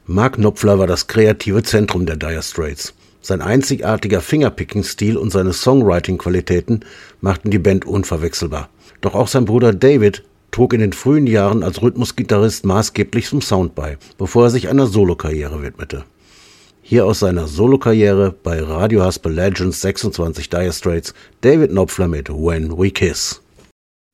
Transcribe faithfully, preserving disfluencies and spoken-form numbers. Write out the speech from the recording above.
Mark Knopfler war das kreative Zentrum der Dire Straits. Sein einzigartiger Fingerpicking-Stil und seine Songwriting-Qualitäten machten die Band unverwechselbar. Doch auch sein Bruder David trug in den frühen Jahren als Rhythmusgitarrist maßgeblich zum Sound bei, bevor er sich einer Solokarriere widmete. Hier aus seiner Solokarriere bei Radio Haspel Legends sechsundzwanzig Dire Straits David Knopfler mit When We Kiss.